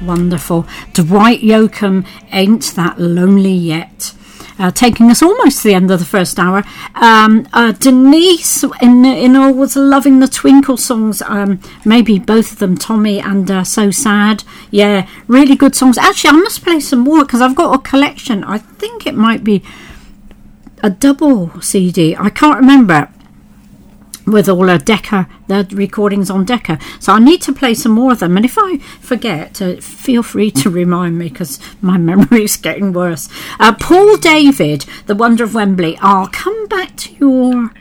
Wonderful. Dwight Yoakam, Ain't That Lonely Yet. Taking us almost to the end of the first hour. Denise in all was loving the Twinkle songs. Maybe both of them, Tommy and So Sad. Yeah, really good songs. Actually, I must play some more because I've got a collection. I think it might be a double CD. I can't remember. With all her Decca, the recordings on Decca. So I need to play some more of them. And if I forget, feel free to remind me because my memory is getting worse. Paul David, The Wonder of Wembley. I'll come back to your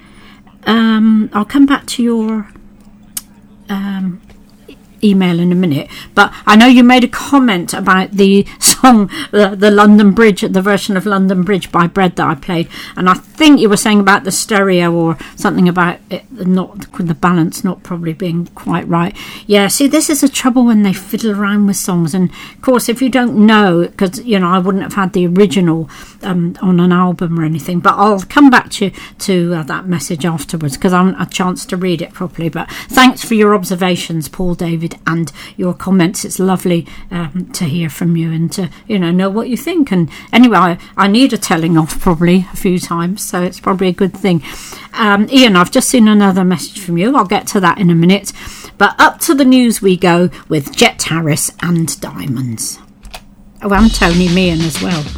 email in a minute, but I know you made a comment about the song the London Bridge, the version of London Bridge by Bread that I played, and I think you were saying about the stereo or something about it, not the balance not probably being quite right. Yeah, see, this is the trouble when they fiddle around with songs, and of course if you don't know, because I wouldn't have had the original on an album or anything, but I'll come back to that message afterwards because I haven't a chance to read it properly. But thanks for your observations, Paul David, and your comments. It's lovely to hear from you and to know what you think. And anyway, I need a telling off probably a few times, so it's probably a good thing. Ian, I've just seen another message from you. I'll get to that in a minute, but up to the news we go with Jet Harris and Diamonds. Oh, and Tony Meehan as well.